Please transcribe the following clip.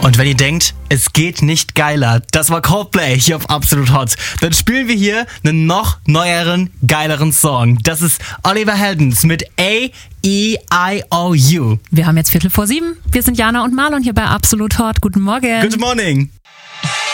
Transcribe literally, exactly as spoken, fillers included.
Und wenn ihr denkt, es geht nicht geiler, das war Coldplay hier auf Absolut Hot, dann spielen wir hier einen noch neueren, geileren Song. Das ist Oliver Heldens mit A E I O U. Wir haben jetzt Viertel vor sieben. Wir sind Jana und Marlon hier bei Absolut Hot. Guten Morgen. Good morning.